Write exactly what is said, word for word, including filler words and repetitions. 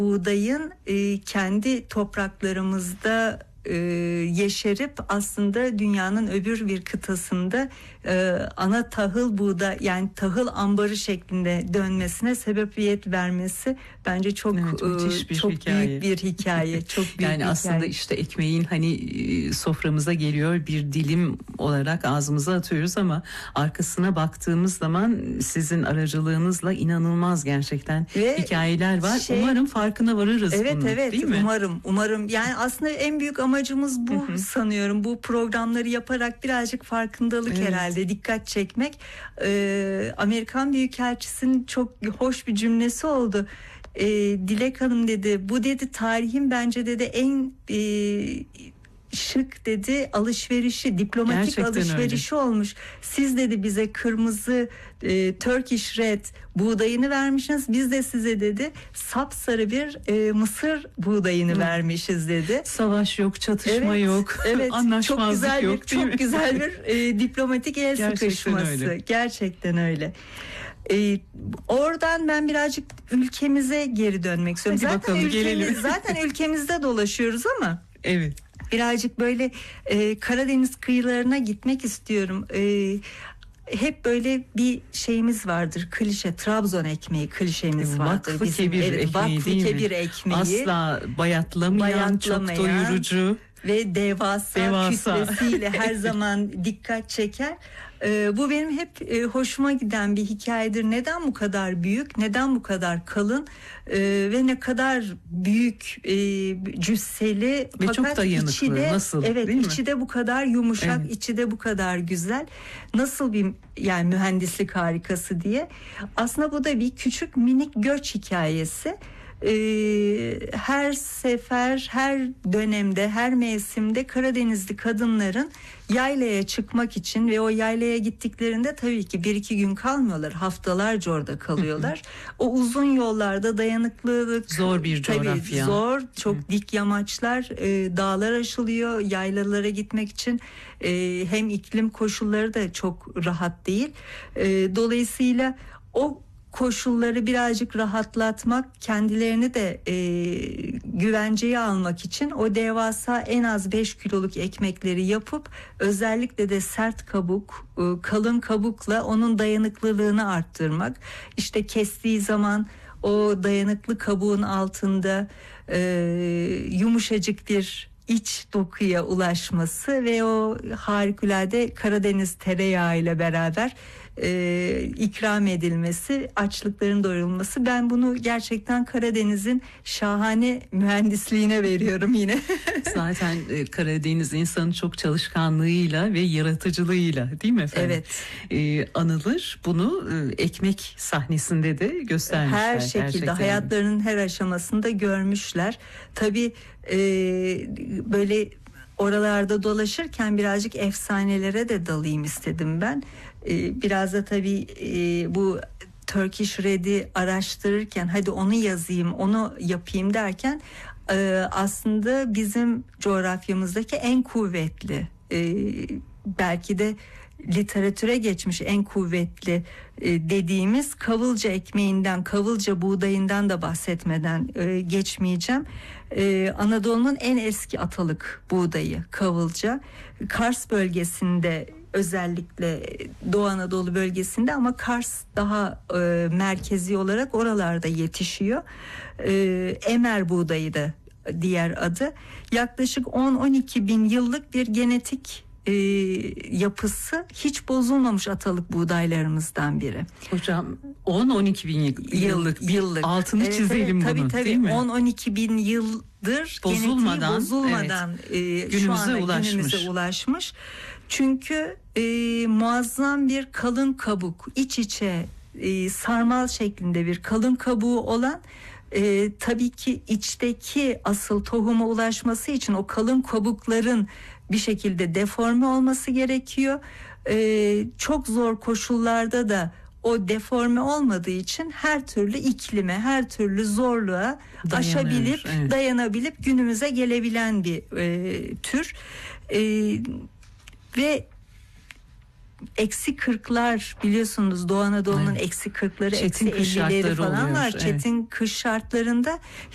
buğdayın e, kendi topraklarımızda e, yeşerip aslında dünyanın öbür bir kıtasında e, ana tahıl buğday, yani tahıl ambarı şeklinde dönmesine sebebiyet vermesi bence çok evet, e, çok hikaye. büyük bir hikaye. Çok büyük yani bir aslında hikaye. işte ekmeğin hani e, soframıza geliyor, bir dilim olarak ağzımıza atıyoruz ama arkasına baktığımız zaman sizin aracılığınızla inanılmaz gerçekten Ve hikayeler var. Şey, Umarım farkına varırız evet, bunun. Evet değil mi? Umarım. Umarım. Yani aslında en büyük amacımız bu sanıyorum. Bu programları yaparak birazcık farkındalık evet. herhalde, dikkat çekmek. Ee, Amerikan Büyükelçisi'nin çok hoş bir cümlesi oldu. Ee, Dilek Hanım dedi, bu dedi tarihin bence dedi en e, şık dedi alışverişi, diplomatik Gerçekten alışverişi öyle. olmuş. Siz dedi bize kırmızı e, Turkish Red buğdayını vermişsiniz. Biz de size dedi sapsarı bir e, mısır buğdayını Hı. vermişiz dedi. Savaş yok, çatışma evet, yok, evet, anlaşmazlık çok güzel yok. Bir, çok mi? güzel bir e, diplomatik el Gerçekten sıkışması. Öyle. Gerçekten öyle. Ee, oradan ben birazcık ülkemize geri dönmek istiyorum. Hadi zaten bakalım, ülkemiz, zaten ülkemizde dolaşıyoruz ama. Evet. Birazcık böyle e, Karadeniz kıyılarına gitmek istiyorum. E, hep böyle bir şeyimiz vardır, klişe, Trabzon ekmeği klişemiz vardır. Vakfı bizim. kebir evet, ekmeği vakfı değil kebir mi? ekmeği. Asla bayatlamayan, çok doyurucu. Ve devasa, devasa. kütlesiyle her zaman dikkat çeker. Ee, bu benim hep e, hoşuma giden bir hikayedir. Neden bu kadar büyük, neden bu kadar kalın e, ve ne kadar büyük e, cüsseli ve fakat çok dayanıklı. içi de, Nasıl? evet, değil mi? içi de bu kadar yumuşak, evet. içi de bu kadar güzel. Nasıl bir yani mühendislik harikası diye. Aslında bu da bir küçük minik göç hikayesi. Ee, her sefer, her dönemde, her mevsimde Karadenizli kadınların yaylaya çıkmak için ve o yaylaya gittiklerinde tabii ki bir iki gün kalmıyorlar, haftalarca orada kalıyorlar. O uzun yollarda dayanıklılık, zor bir coğrafya, zor, çok dik yamaçlar, e, dağlar aşılıyor yaylalara gitmek için. E, hem iklim koşulları da çok rahat değil. E, dolayısıyla o koşulları birazcık rahatlatmak, kendilerini de e, güvenceye almak için o devasa en az beş kiloluk ekmekleri yapıp özellikle de sert kabuk, e, kalın kabukla onun dayanıklılığını arttırmak. İşte kestiği zaman o dayanıklı kabuğun altında e, yumuşacık bir iç dokuya ulaşması ve o harikulade Karadeniz tereyağı ile beraber e, ikram edilmesi, açlıkların doyurulması. Ben bunu gerçekten Karadeniz'in şahane mühendisliğine veriyorum yine. Zaten e, Karadeniz insanı çok çalışkanlığıyla ve yaratıcılığıyla, değil mi efendim? Evet. E, anılır. Bunu e, ekmek sahnesinde de göstermişler. Her şekilde gerçekten. Hayatlarının her aşamasında görmüşler. Tabii e, böyle oralarda dolaşırken birazcık efsanelere de dalayım istedim ben. Ee, biraz da tabii e, bu Turkish Red'i araştırırken hadi onu yazayım, onu yapayım derken e, aslında bizim coğrafyamızdaki en kuvvetli, e, belki de literatüre geçmiş en kuvvetli e, dediğimiz kavılca ekmeğinden, kavılca buğdayından da bahsetmeden e, geçmeyeceğim. E, Anadolu'nun en eski atalık buğdayı kavılca. Kars bölgesinde, özellikle Doğu Anadolu bölgesinde, ama Kars daha e, merkezi olarak oralarda yetişiyor. E, Emer buğdayı da diğer adı. Yaklaşık on on iki bin yıllık bir genetik e, yapısı, hiç bozulmamış atalık buğdaylarımızdan biri. Hocam on on iki bin yıllık, yıllık. altını evet, çizelim evet, bunun, tabii, değil mi? on on iki bin yıldır bozulmadan, genetiği bozulmadan evet, e, günümüze şu anda ulaşmış. günümüze ulaşmış. Çünkü e, muazzam bir kalın kabuk, iç içe e, sarmal şeklinde bir kalın kabuğu olan, e, tabii ki içteki asıl tohuma ulaşması için o kalın kabukların bir şekilde deforme olması gerekiyor. E, çok zor koşullarda da o deforme olmadığı için her türlü iklime, her türlü zorluğa Dayanır, aşabilip, evet. dayanabilip günümüze gelebilen bir e, tür. E, ve eksi kırklar, biliyorsunuz Doğu Anadolu'nun evet. eksi kırkları, Çetin eksi ellileri falan oluyor, var. evet. Çetin kış şartlarında